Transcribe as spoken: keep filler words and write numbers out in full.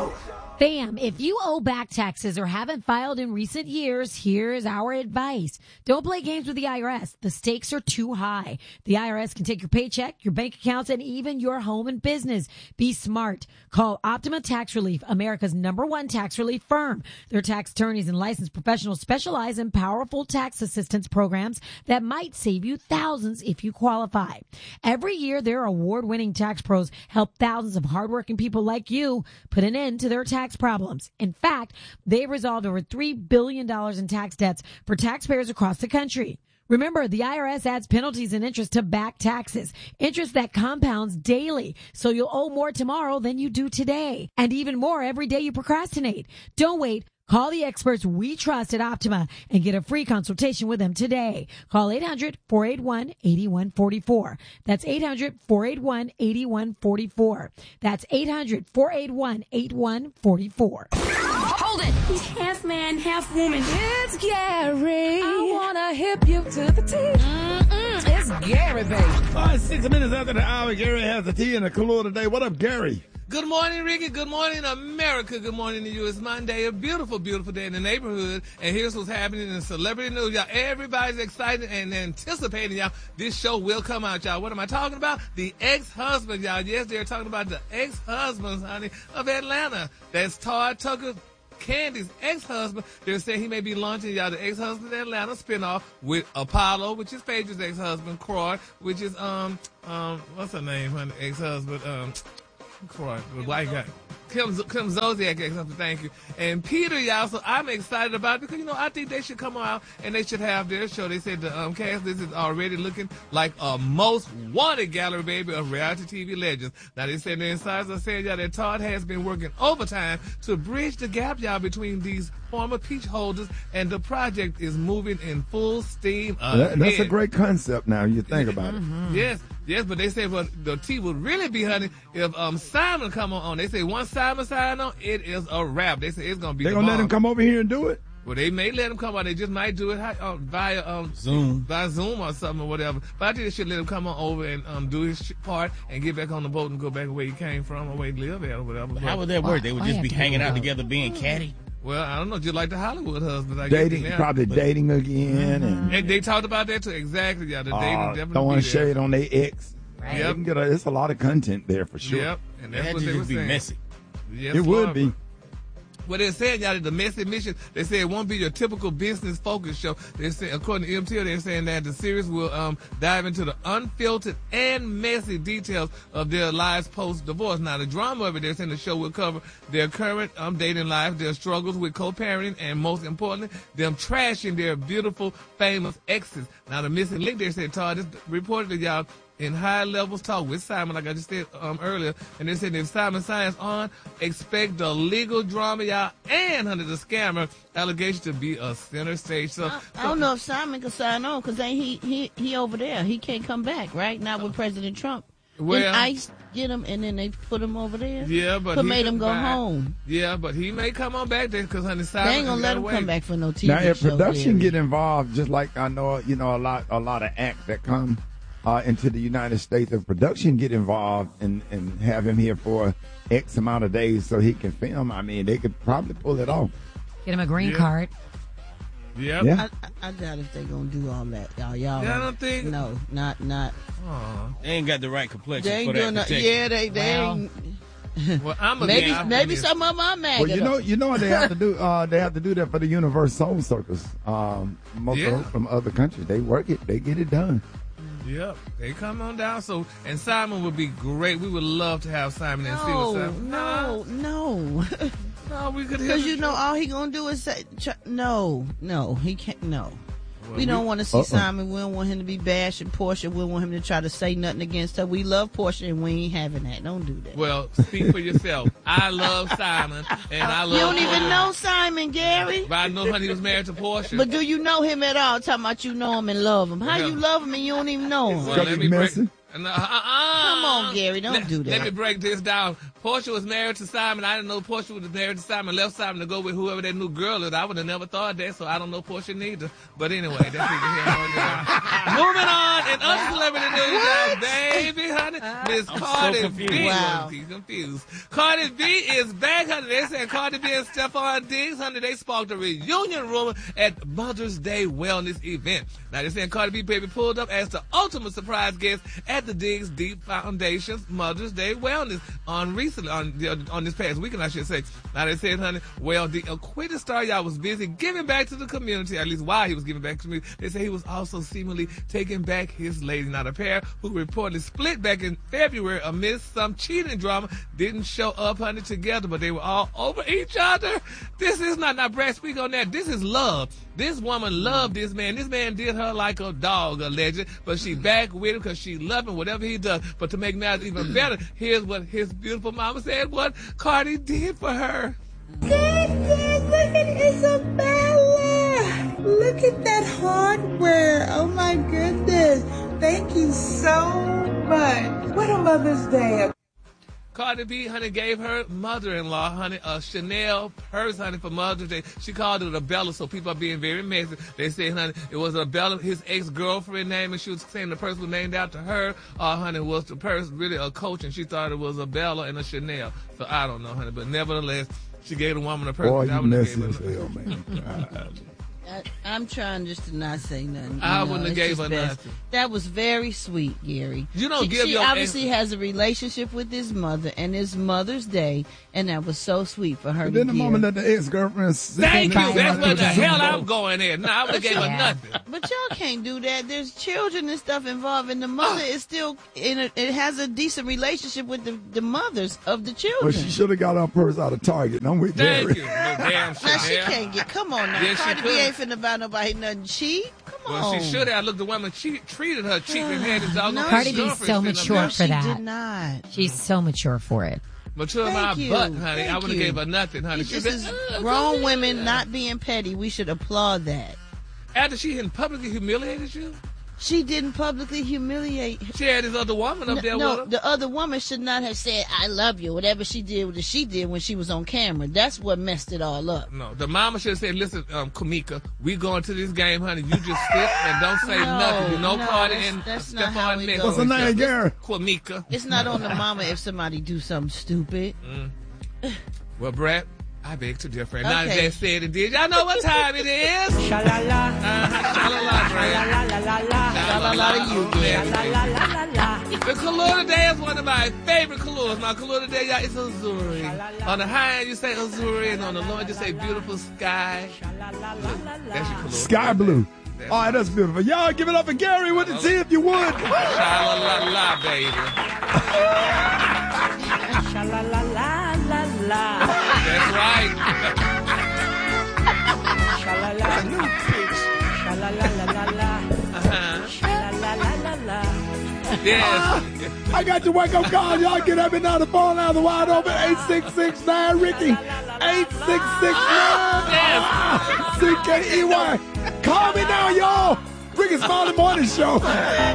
go. Fam, if you owe back taxes or haven't filed in recent years, here's our advice. Don't play games with the I R S. The stakes are too high. The I R S can take your paycheck, your bank accounts, and even your home and business. Be smart. Call Optima Tax Relief, America's number one tax relief firm. Their tax attorneys and licensed professionals specialize in powerful tax assistance programs that might save you thousands if you qualify. Every year, their award-winning tax pros help thousands of hardworking people like you put an end to their tax problems. In fact, they've resolved over three billion dollars in tax debts for taxpayers across the country. Remember, the I R S adds penalties and interest to back taxes, interest that compounds daily, so you'll owe more tomorrow than you do today, and even more every day you procrastinate. Don't wait. Call the experts we trust at Optima and get a free consultation with them today. Call eight hundred, four eight one, eight one four four. That's eight hundred, four eight one, eight one four four. That's eight hundred, four eight one, eight one four four. Hold it! He's half man, half woman. It's Gary. I wanna hip you to the T. Mm-mm, it's Gary, baby. Five, six minutes after the hour, Gary has the tea and the Kahlua today. What up, Gary? Good morning, Ricky. Good morning, America. Good morning to you. It's Monday, a beautiful, beautiful day in the neighborhood. And here's what's happening in celebrity news, y'all. Everybody's excited and anticipating, y'all. This show will come out, y'all. What am I talking about? The ex-husband, y'all. Yes, they're talking about the ex-husbands, honey, of Atlanta. That's Todd Tucker, Candy's ex-husband. They're saying he may be launching, y'all, the ex-husband in Atlanta spinoff with Apollo, which is Phaedra's ex-husband, Croy, which is, um, um, what's her name, honey, ex-husband, um, Croy, the white guy. Kim, Kim Zolciak, ex-husband, thank you. And Peter, y'all, so I'm excited about it because, you know, I think they should come out and they should have their show. They said the um, cast, this is already looking like a most wanted gallery, baby, of reality T V legends. Now, they said the insiders are saying, y'all, that Todd has been working overtime to bridge the gap, y'all, between these former peach holders, and the project is moving in full steam ahead. That, that's a great concept now, you think about it. Mm-hmm. Yes. Yes, but they say well, the tea would really be, honey, if um Simon come on. They say once Simon sign on, it is a wrap. They say it's gonna be. They the gonna bomb. let him come over here and do it. Well, they may let him come on. They just might do it uh, via um Zoom, via Zoom or something or whatever. But I think they should let him come on over and um do his part and get back on the boat and go back where he came from or where he lived at or whatever. But how would that work? They would just be hanging out together, being catty. Well, I don't know, just like the Hollywood husbands. I dating, guess probably but, dating again, mm-hmm. and, and they talked about that too. Exactly, yeah. The uh, dating definitely throwing be shade on their ex. Right. Yep. Get a, it's a lot of content there for sure. Yep, and that's that what they just were be saying. Messy. Yes, it would Lord. be. Well, they're saying, y'all, that the messy mission, they say it won't be your typical business focused show. They're saying, according to M T L, they're saying that the series will um dive into the unfiltered and messy details of their lives post-divorce. Now, the drama of it, they're saying the show will cover their current um dating life, their struggles with co-parenting, and most importantly, them trashing their beautiful, famous exes. Now, the missing link, they said, Todd, this reported to y'all, in high levels talk with Simon, like I just said um, earlier, and they said if Simon signs on, expect the legal drama, y'all, and under the scammer allegation to be a center stage. So I, I don't know if Simon can sign on because ain't he he he over there? He can't come back, right? Not with President Trump. Well, Didn't ICE get him and then they put him over there. Yeah, but Who he made him go back. home? Yeah, but he may come on back there because honey, Simon They ain't gonna let him away. come back for no T V Now, if show, production really. get involved, just like I know, you know, a lot, a lot of acts that come uh, into the United States, if production get involved and, and have him here for X amount of days so he can film, I mean, they could probably pull it off. Get him a green Yeah. card. Yep. Yeah. I, I, I doubt if they gonna do all that, y'all. Y'all, Yeah, I don't think- No, not not. Aw. They ain't got the right complexion They for ain't that doing that. protection. Yeah, they they. Well, ain't. Well, I'm a Maybe yeah, I'm maybe a- some of them are mad. Well, you know, you know what they have to do. Uh, they have to do that for the Universe Soul Circus. Um, most Yeah. of them from other countries, they work it, they get it done. Yep, they come on down. So, and Simon would be great. We would love to have Simon and see No, what Simon. no, no. No, we could hear Because the you know, truth. all he gonna do is say, ch- no, no, he can't, no. Well, we don't want to see Uh-uh. Simon. We don't want him to be bashing Portia. We don't want him to try to say nothing against her. We love Portia, and we ain't having that. Don't do that. Well, speak for yourself. I love Simon, and I love. You don't even Portia. know Simon, Gary. But I know honey was married to Portia. But do you know him at all? Talking about you know him and love him. How Yeah. you love him and you don't even know him? Well, Because let he's me break, messy. Uh, uh, uh, Come on, Gary, don't let, do that. Let me break this down. Portia was married to Simon. I didn't know Portia was married to Simon. Left Simon to go with whoever that new girl is. I would have never thought that, so I don't know Portia neither. But anyway, that's neither here nor there. Moving on, in other celebrity news, y'all, baby, honey, Miss Cardi so B. confused. Wow. He's confused. Cardi B is back, honey. They said Cardi B and Stephon Diggs, honey, they sparked a reunion rumor at Mother's Day Wellness event. Now, they're saying Cardi B, baby, pulled up as the ultimate surprise guest at the Diggs Deep Foundation's Mother's Day Wellness on recently, on, on this past weekend, I should say. Now, they said, honey, well, the acquitted star, y'all, was busy giving back to the community, at least while he was giving back to me. They say he was also seemingly taking back his lady. Now, the pair who reportedly split back in February amidst some cheating drama didn't show up, honey, together, but they were all over each other. This is not, now, Brad, speak on that. This is love. This woman loved this man. This man did her like a dog, alleged, but she back with him because she loved him, whatever he does. But to make matters even better, here's what his beautiful mama said, what Cardi did for her. Goodness, look at Isabella. Look at that hardware. Oh my goodness. Thank you so much. What a Mother's Day. Cardi B, honey, gave her mother-in-law, honey, a Chanel purse, honey, for Mother's Day. She called it a Bella, so people are being very messy. They say, honey, it was a Bella, his ex-girlfriend name, and she was saying the purse was named after her. Or, honey, was the purse really a Coach, and she thought it was a Bella and a Chanel. So I don't know, honey, but nevertheless, she gave the woman a purse. Boy, I you wouldn't messy have as gave her hell, man. God. I, I'm trying just to not say nothing. I You know, wouldn't have it's gave just her best. nothing. That was very sweet, Gary. You don't she, give she your obviously has a relationship with his mother, and it's Mother's Day, and that was so sweet for her And to then the give. moment that the ex-girlfriend Thank you. That's where the hell I'm I'm going at. No, I would have gave her Yeah. nothing. But y'all can't do that. There's children and stuff involved, and the mother is still in a, it has a decent relationship with the, the mothers of the children. Well, she should have got her purse out of Target. I'm with Thank Gary. you. No damn shit. now she yeah. can't get. Come on now, Yes, she Cardi B could. ain't finna buy nobody nothing cheap. Come Well, on. she should have. Look, the woman che- treated her cheap and had his dog No, on Cardi his B's girlfriend so sitting up mature there. for she that. did not. She's so mature for it. Mature my Thank you. butt, honey. I Thank would have you. gave her nothing, honey. This She is been, uh, grown yeah. women not being petty. We should applaud that. After she had publicly humiliated you, She didn't publicly humiliate. she had this other woman up there no, with her. the other woman should not have said "I love you." Whatever she did, that she did when she was on camera. That's what messed it all up. No, the mama should have said, listen, um, Kamika, we going to this game, honey. You just sit and don't say No, nothing. You know no, Cardi that's- and that's not how Stephon it Diggs. goes. What's her name, Gary? Kamika. It's not on the mama if somebody do something stupid. Well, Brett, I beg to differ. And now that Okay. that said and did, y'all know what time it is? Sha-la-la. Uh-huh. Sha-la-la, Brett. La-la-la-la-la. Sha-la-la to you, Gary. La-la-la-la-la. The color today is one of my favorite colors. My color today, y'all, is Azuri. On the high end, you say Azuri, and on the low end, you say beautiful sky. That's your color. Sky blue. All right, that's beautiful. Y'all give it up for Gary with the T if you would. Sha-la-la-la, baby. Sha-la-la-la-la-la. That's right. Sha-la-la. Sha-la-la-la-la-la. Uh-huh. Sha-la-la-la-la-la. Yes. I got your wake up call. Y'all get up and down the phone now. The wide open eight six six nine Ricky. eight six six nine C K E Y. Call me now, y'all. Ricky's Smiley Morning Show.